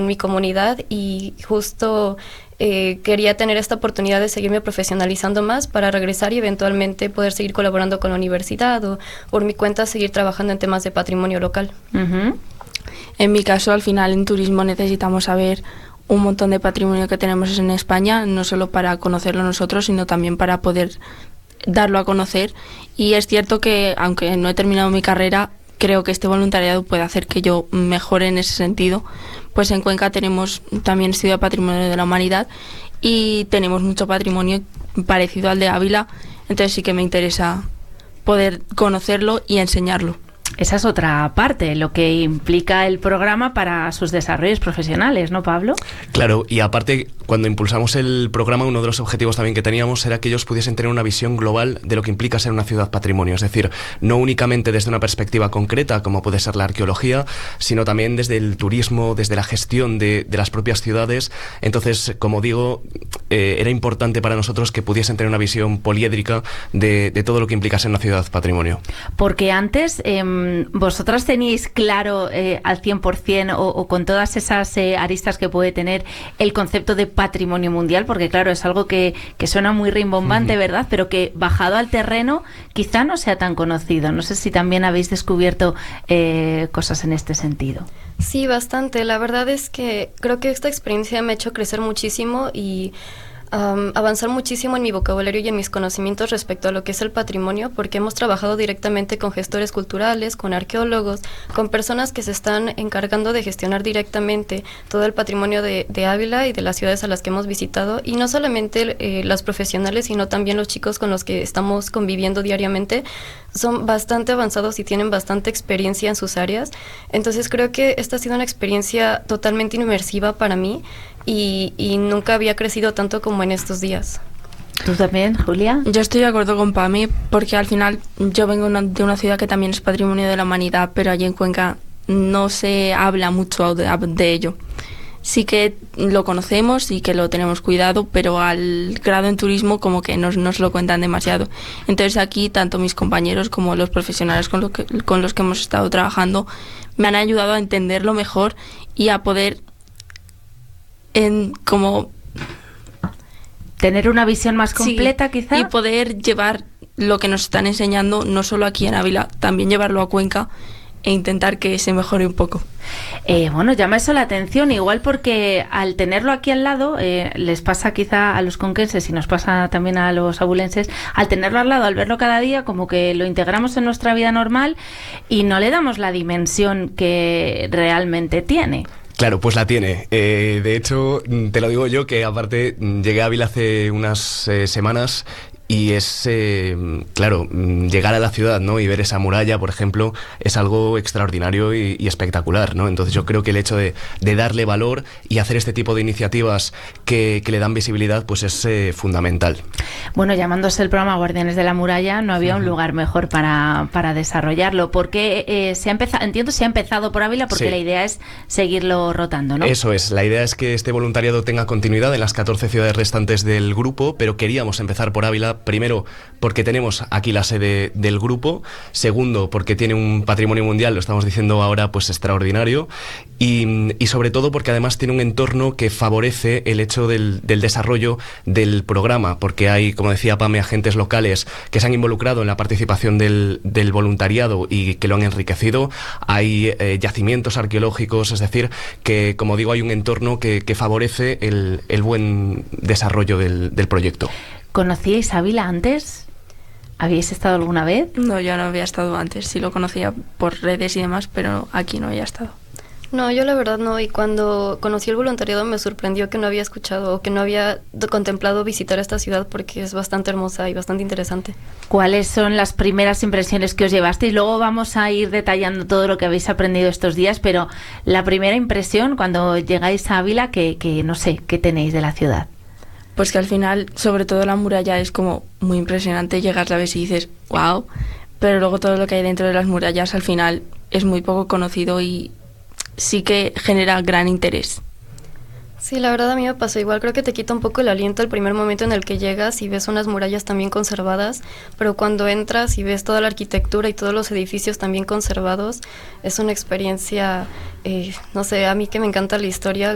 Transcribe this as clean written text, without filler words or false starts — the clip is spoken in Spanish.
mi comunidad y justo quería tener esta oportunidad de seguirme profesionalizando más para regresar y eventualmente poder seguir colaborando con la universidad o por mi cuenta seguir trabajando en temas de patrimonio local. Uh-huh. En mi caso, al final en turismo necesitamos saber un montón de patrimonio que tenemos en España, no solo para conocerlo nosotros, sino también para poder darlo a conocer. Y es cierto que, aunque no he terminado mi carrera, creo que este voluntariado puede hacer que yo mejore en ese sentido. Pues en Cuenca tenemos también estudio de Patrimonio de la Humanidad y tenemos mucho patrimonio parecido al de Ávila, entonces sí que me interesa poder conocerlo y enseñarlo. Esa es otra parte, lo que implica el programa para sus desarrollos profesionales, ¿no, Pablo? Claro, y aparte, cuando impulsamos el programa, uno de los objetivos también que teníamos era que ellos pudiesen tener una visión global de lo que implica ser una ciudad patrimonio, es decir, no únicamente desde una perspectiva concreta, como puede ser la arqueología, sino también desde el turismo, desde la gestión de las propias ciudades. Entonces, como digo, era importante para nosotros que pudiesen tener una visión poliédrica de todo lo que implica ser una ciudad patrimonio. Porque antes... ¿vosotras tenéis claro al 100% o con todas esas aristas que puede tener el concepto de patrimonio mundial? Porque claro, es algo que suena muy rimbombante, ¿verdad? Pero que bajado al terreno quizá no sea tan conocido. No sé si también habéis descubierto cosas en este sentido. Sí, bastante. La verdad es que creo que esta experiencia me ha hecho crecer muchísimo y avanzar muchísimo en mi vocabulario y en mis conocimientos respecto a lo que es el patrimonio, porque hemos trabajado directamente con gestores culturales, con arqueólogos, con personas que se están encargando de gestionar directamente todo el patrimonio de Ávila y de las ciudades a las que hemos visitado, y no solamente las profesionales, sino también los chicos con los que estamos conviviendo diariamente son bastante avanzados y tienen bastante experiencia en sus áreas. Entonces creo que esta ha sido una experiencia totalmente inmersiva para mí y nunca había crecido tanto como en estos días. ¿Tú también, Julia? Yo estoy de acuerdo con Pami, porque al final yo vengo de una ciudad que también es patrimonio de la humanidad, pero allí en Cuenca no se habla mucho de ello. Sí que lo conocemos y que lo tenemos cuidado, pero al grado en turismo como que no nos lo cuentan demasiado. Entonces aquí tanto mis compañeros como los profesionales con los que hemos estado trabajando me han ayudado a entenderlo mejor y a poder como tener una visión más completa, sí, quizá. Y poder llevar lo que nos están enseñando, no solo aquí en Ávila, también llevarlo a Cuenca e intentar que se mejore un poco. Bueno, llama eso la atención, igual porque al tenerlo aquí al lado, les pasa quizá a los conquenses y nos pasa también a los abulenses, al tenerlo al lado, al verlo cada día, como que lo integramos en nuestra vida normal y no le damos la dimensión que realmente tiene. Claro, pues la tiene. De hecho, te lo digo yo, que aparte llegué a Ávila hace unas semanas y es, claro, llegar a la ciudad, ¿no? Y ver esa muralla, por ejemplo, es algo extraordinario y espectacular, ¿no? Entonces yo creo que el hecho de darle valor y hacer este tipo de iniciativas que le dan visibilidad, pues es fundamental. Bueno, llamándose el programa Guardianes de la Muralla, no había un lugar mejor para desarrollarlo. Porque se ha empezado por Ávila, porque sí, la idea es seguirlo rotando, ¿no? Eso es, la idea es que este voluntariado tenga continuidad en las 14 ciudades restantes del grupo, pero queríamos empezar por Ávila. Primero, porque tenemos aquí la sede del grupo. Segundo, porque tiene un patrimonio mundial, lo estamos diciendo ahora, pues extraordinario. Y sobre todo porque además tiene un entorno que favorece el hecho del desarrollo del programa, porque hay, como decía Pame, agentes locales que se han involucrado en la participación del voluntariado y que lo han enriquecido. Hay yacimientos arqueológicos, es decir, que, como digo, hay un entorno que favorece el buen desarrollo del proyecto. ¿Conocíais Ávila antes? ¿Habíais estado alguna vez? No, yo no había estado antes. Sí lo conocía por redes y demás, pero aquí no había estado. No, yo la verdad no. Y cuando conocí el voluntariado me sorprendió que no había escuchado o que no había contemplado visitar esta ciudad, porque es bastante hermosa y bastante interesante. ¿Cuáles son las primeras impresiones que os llevasteis? Luego vamos a ir detallando todo lo que habéis aprendido estos días, pero la primera impresión cuando llegáis a Ávila, que no sé, ¿qué tenéis de la ciudad? Pues que al final, sobre todo la muralla, es como muy impresionante. Llegas, la ves y dices, wow, pero luego todo lo que hay dentro de las murallas al final es muy poco conocido y sí que genera gran interés. Sí, la verdad a mí me pasó igual. Creo que te quita un poco el aliento el primer momento en el que llegas y ves unas murallas también conservadas, pero cuando entras y ves toda la arquitectura y todos los edificios también conservados, es una experiencia, no sé, a mí que me encanta la historia,